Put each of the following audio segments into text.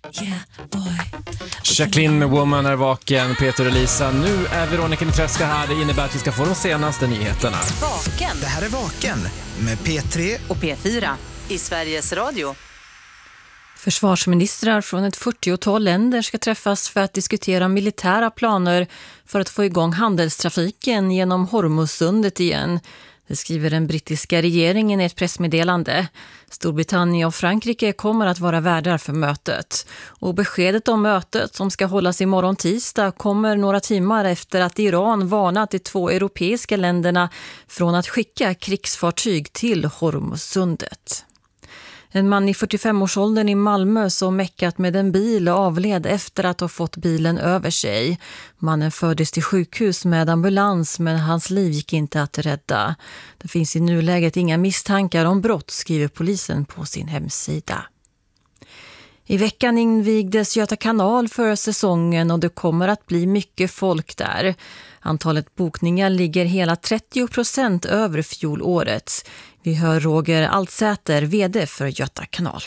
Jacqueline Woman är vaken, Peter och Lisa. Nu är Veronica Mitreska här. Det innebär att vi ska få de senaste nyheterna. Vaken. Det här är Vaken med P3 och P4 i Sveriges Radio. Försvarsministrar från ett 40-tal länder ska träffas för att diskutera militära planer för att få igång handelstrafiken genom Hormuzsundet igen. Det skriver den brittiska regeringen i ett pressmeddelande. Storbritannien och Frankrike kommer att vara värdar för mötet. Och beskedet om mötet som ska hållas imorgon tisdag kommer några timmar efter att Iran varnat de 2 europeiska länderna från att skicka krigsfartyg till Hormuzsundet. En man i 45-årsåldern i Malmö som meckat med en bil avled efter att ha fått bilen över sig. Mannen fördes till sjukhus med ambulans men hans liv gick inte att rädda. Det finns i nuläget inga misstankar om brott, skriver polisen på sin hemsida. I veckan invigdes Göta kanal för säsongen och det kommer att bli mycket folk där. Antalet bokningar ligger hela 30% över fjolårets. Vi hör Roger Altsäter, vd för Göta kanal.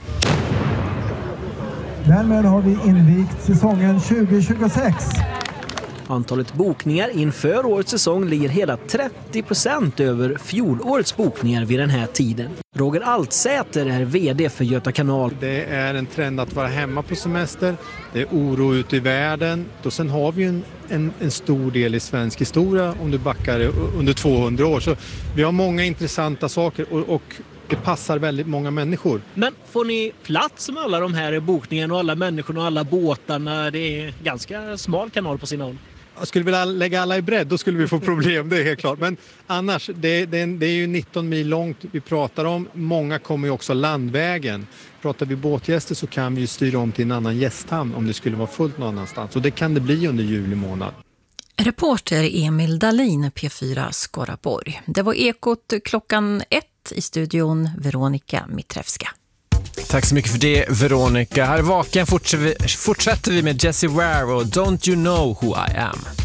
Därmed har vi invigt säsongen 2026. Antalet bokningar inför årets säsong ligger hela 30% över fjolårets bokningar vid den här tiden. Roger Altsäter är vd för Göta kanal. Det är en trend att vara hemma på semester. Det är oro ute i världen. Och sen har vi ju en stor del i svensk historia om du backar under 200 år. Så vi har många intressanta saker och det passar väldigt många människor. Men får ni plats med alla de här bokningarna och alla människorna och alla båtarna? Det är ganska smal kanal på sina håll. Jag skulle vilja lägga alla i bredd, då skulle vi få problem, det är helt klart. Men annars, det är ju 19 mil långt vi pratar om. Många kommer ju också landvägen. Pratar vi båtgäster så kan vi ju styra om till en annan gästhamn om det skulle vara fullt någon annanstans. Och det kan det bli under juli månad. Reporter Emil Dahlin, P4 Skaraborg. Det var Ekot klockan 1 i studion, Veronica Mitreska. Tack så mycket för det, Veronica. Här i Vaken fortsätter vi med Jessie Ware och Don't You Know Who I Am.